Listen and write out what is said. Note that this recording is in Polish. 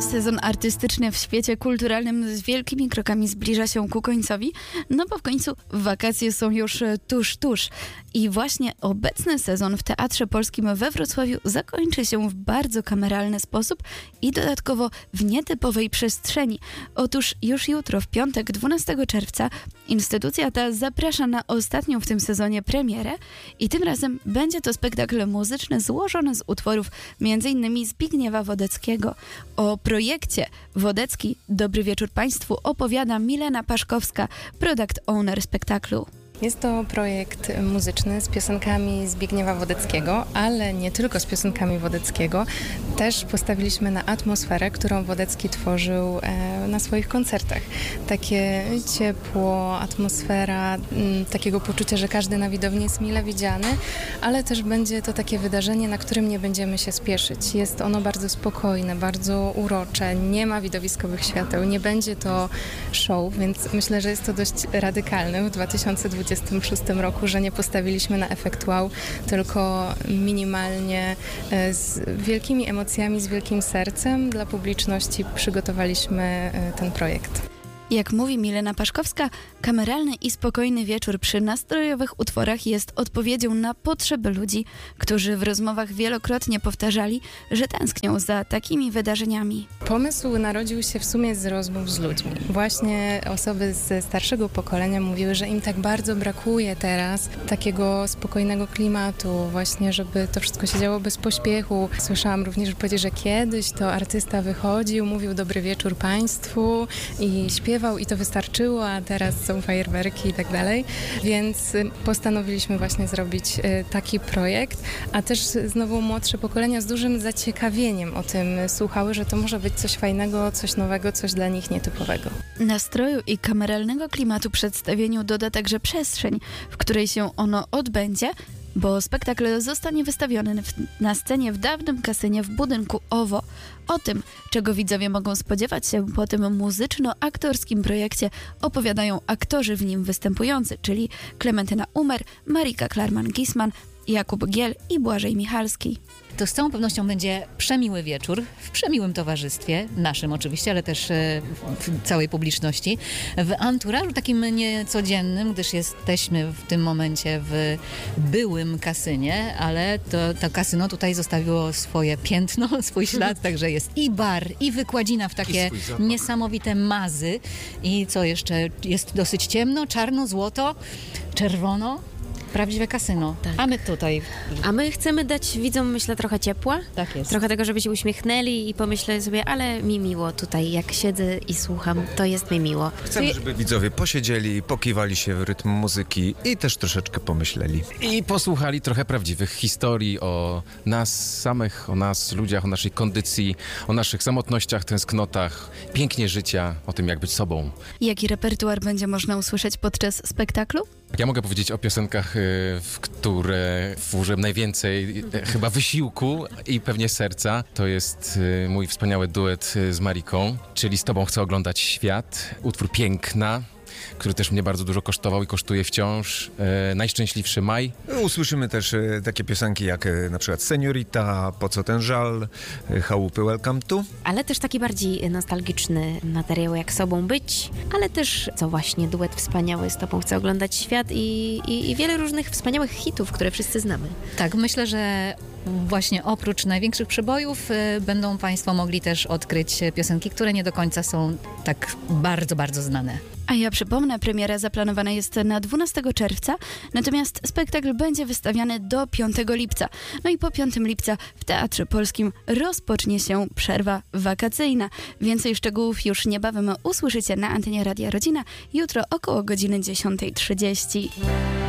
Sezon artystyczny w świecie kulturalnym z wielkimi krokami zbliża się ku końcowi, no bo w końcu wakacje są już tuż. I właśnie obecny sezon w Teatrze Polskim we Wrocławiu zakończy się w bardzo kameralny sposób i dodatkowo w nietypowej przestrzeni. Otóż już jutro, w piątek 12 czerwca, instytucja ta zaprasza na ostatnią w tym sezonie premierę i tym razem będzie to spektakl muzyczny złożony z utworów m.in. Zbigniewa Wodeckiego. O projekcie Wodecki Dobry wieczór Państwu opowiada Milena Paszkowska, product owner spektaklu. Jest to projekt muzyczny z piosenkami Zbigniewa Wodeckiego, ale nie tylko z piosenkami Wodeckiego. Też postawiliśmy na atmosferę, którą Wodecki tworzył na swoich koncertach. Takie ciepło, atmosfera, takiego poczucia, że każdy na widowni jest mile widziany, ale też będzie to takie wydarzenie, na którym nie będziemy się spieszyć. Jest ono bardzo spokojne, bardzo urocze, nie ma widowiskowych świateł, nie będzie to show, więc myślę, że jest to dość radykalne w 2026 roku, że nie postawiliśmy na efekt wow, tylko minimalnie z wielkimi emocjami, z wielkim sercem dla publiczności przygotowaliśmy ten projekt. Jak mówi Milena Paszkowska, kameralny i spokojny wieczór przy nastrojowych utworach jest odpowiedzią na potrzeby ludzi, którzy w rozmowach wielokrotnie powtarzali, że tęsknią za takimi wydarzeniami. Pomysł narodził się w sumie z rozmów z ludźmi. Właśnie osoby ze starszego pokolenia mówiły, że im tak bardzo brakuje teraz takiego spokojnego klimatu, właśnie żeby to wszystko się działo bez pośpiechu. Słyszałam również wypowiedzi, że kiedyś to artysta wychodził, mówił dobry wieczór Państwu i śpiewał i to wystarczyło, a teraz są fajerwerki i tak dalej. Więc postanowiliśmy właśnie zrobić taki projekt, a też znowu młodsze pokolenia z dużym zaciekawieniem o tym słuchały, że to może być coś fajnego, coś nowego, coś dla nich nietypowego. Nastroju i kameralnego klimatu przedstawieniu doda także przestrzeń, w której się ono odbędzie, bo spektakl zostanie wystawiony na scenie w dawnym kasynie w budynku OWO. O tym, czego widzowie mogą spodziewać się po tym muzyczno-aktorskim projekcie, opowiadają aktorzy w nim występujący, czyli Klementyna Umer, Marika Klarman-Gisman, Jakub Giel i Błażej Michalski. To z całą pewnością będzie przemiły wieczór, w przemiłym towarzystwie, naszym oczywiście, ale też w całej publiczności, w anturażu takim niecodziennym, gdyż jesteśmy w tym momencie w byłym kasynie, ale to kasyno tutaj zostawiło swoje piętno, swój ślad, także jest i bar, i wykładzina w takie niesamowite mazy i co jeszcze, jest dosyć ciemno, czarno, złoto, czerwono. Prawdziwe kasyno. Tak. A my tutaj. A my chcemy dać widzom, myślę, trochę ciepła. Tak jest. Trochę tego, żeby się uśmiechnęli i pomyśleli sobie, ale mi miło tutaj, jak siedzę i słucham, to jest mi miło. Chcemy, żeby widzowie posiedzieli, pokiwali się w rytm muzyki i też troszeczkę pomyśleli. I posłuchali trochę prawdziwych historii o nas samych, o nas, ludziach, o naszej kondycji, o naszych samotnościach, tęsknotach, pięknie życia, o tym, jak być sobą. Jaki repertuar będzie można usłyszeć podczas spektaklu? Ja mogę powiedzieć o piosenkach, w które włożyłem najwięcej chyba wysiłku i pewnie serca. To jest mój wspaniały duet z Mariką, czyli Z Tobą chcę oglądać świat, utwór Piękna, który też mnie bardzo dużo kosztował i kosztuje wciąż. Najszczęśliwszy maj. Usłyszymy też takie piosenki jak na przykład Seniorita, Po co ten żal, Chałupy Welcome to. Ale też taki bardziej nostalgiczny materiał, jak Sobą być, ale też, co właśnie, duet wspaniały, Z Tobą chcę oglądać świat i wiele różnych wspaniałych hitów, które wszyscy znamy. Tak, myślę, że właśnie oprócz największych przebojów będą Państwo mogli też odkryć piosenki, które nie do końca są tak bardzo, bardzo znane. A ja przypomnę, premiera zaplanowana jest na 12 czerwca, natomiast spektakl będzie wystawiany do 5 lipca. No i po 5 lipca w Teatrze Polskim rozpocznie się przerwa wakacyjna. Więcej szczegółów już niebawem usłyszycie na antenie Radia Rodzina, jutro około godziny 10:30.